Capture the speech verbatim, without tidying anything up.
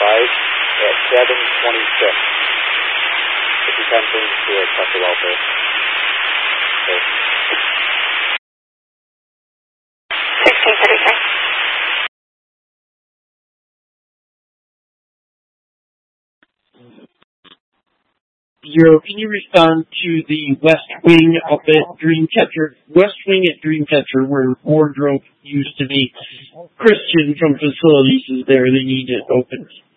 five at seven twenty-six. If you can bring to a Tucker welfare. Okay. sixteen thirty-three. Zero, can you respond to the west wing up at Dreamcatcher? West wing at Dreamcatcher, where Wardrobe used to be. Christian from facilities is there. They need it open.